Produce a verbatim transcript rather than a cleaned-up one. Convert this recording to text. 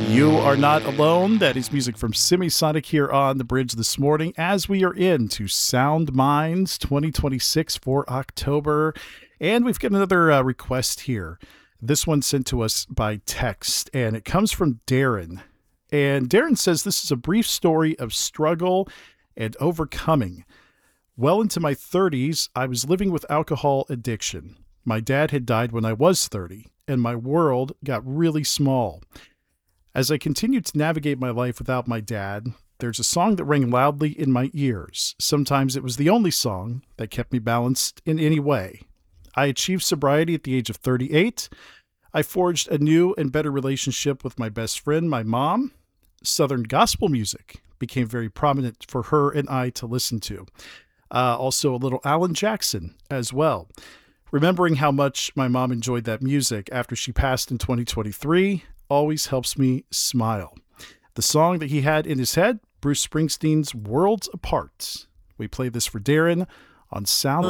You are not alone. That is music from Semisonic here on the bridge this morning as we are into Sound Minds twenty twenty-six for October. And we've got another uh, request here. This one sent to us by text, and it comes from Darren. And Darren says, this is a brief story of struggle and overcoming. Well into my thirties, I was living with alcohol addiction. My dad had died when I was thirty, and my world got really small. As I continued to navigate my life without my dad, there's a song that rang loudly in my ears. Sometimes it was the only song that kept me balanced in any way. I achieved sobriety at the age of thirty-eight. I forged a new and better relationship with my best friend, my mom. Southern gospel music became very prominent for her and I to listen to. Uh, also a little Alan Jackson as well. Remembering how much my mom enjoyed that music after she passed in twenty twenty-three always helps me smile. The song that he had in his head, Bruce Springsteen's Worlds Apart. We play this for Darren on Sound